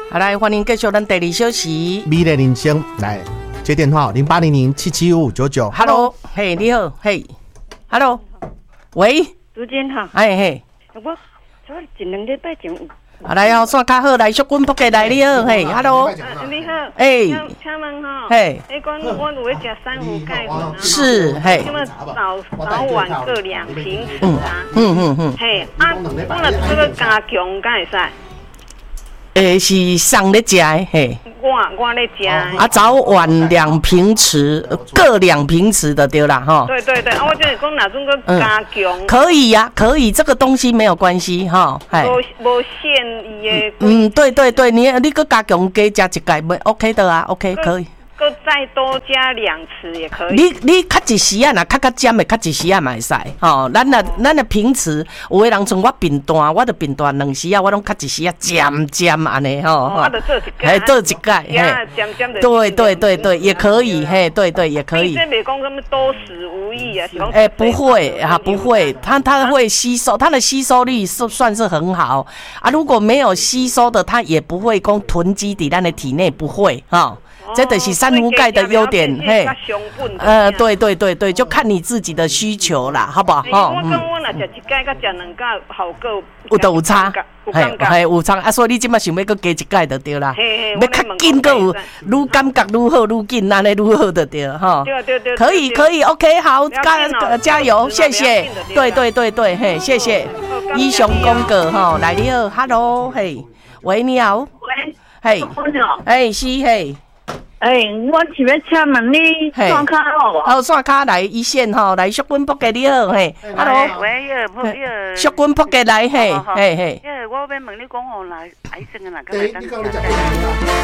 好，来欢迎继续咱第二小时。 美丽人生来接电话，0800775599。 Hello， 嘿，你好，嘿 ，Hello， 喂， 主监哈， 哎嘿， 我一两礼拜前有。 啊来哦，线较好，来淑君仆家来你好，嘿 ，Hello， 你好， 哎， 请问哈， 嘿， 迄款我有要食珊瑚钙粉啊， 是，嘿， 那么早晚各2瓶匙啊，嘿，啊，我若这个加强敢会使？ 是上咧食的，嘿。 我咧食。 啊，早晚2瓶匙，各2瓶匙的对啦，哈。 对对对，啊，我就是讲哪种个加强。 可以呀，可以，这个东西没有关系哈，哎。 无限伊的。 对对对，你个加强加食一盖没 OK 的啊 ，OK 可以。 搁再多加2匙也可以。 你较一时啊，若较尖的，较一时啊嘛会使吼。咱的平时有的人像我扁担，我著扁担2时啊，我拢较一时啊尖安尼吼。 啊，著做一盖。 嘿，做一盖，嘿。对对对对，也可以，嘿，对对也可以。 这袂讲什么多食无益啊，是讲。 不会啊，不会，它会吸收，它的吸收率算是很好啊。如果没有吸收的，它也不会讲囤积在咱的体内，不会哈。这就是珊瑚钙的优点，嘿，对对对对，就看你自己的需求啦，好不好？ 我讲我若食一盖，甲食2盖，效果有差，嘿有差啊！所以你即马想要搁加一盖就对啦，要较紧搁有，愈感觉愈好愈紧，安尼愈好就对哈。 对， 可以 ，OK， 好，加油，谢谢，对对对对，嘿，谢谢，以上讲过吼，来你好 ，Hello， 嘿，喂，你好， 喂， 嘿，哎是嘿。 我是要请问你线卡好无？ 好，线卡来一线吼，来淑君仆家你好，嘿 ，Hello， 喂， 淑君仆家来，嘿，嘿嘿。 我要问你讲吼，来癌症啊，哪个来当？